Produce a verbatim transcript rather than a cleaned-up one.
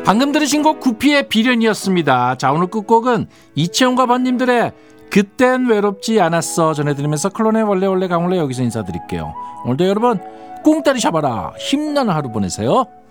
방금 들으신 곡 구피의 비련이었습니다. 자, 오늘 끝곡은 이채용과 번님들의 그땐 외롭지 않았어 전해드리면서 클론의 원래 원래 강원래 여기서 인사드릴게요. 오늘도 여러분 꽁다리 잡아라 힘나는 하루 보내세요.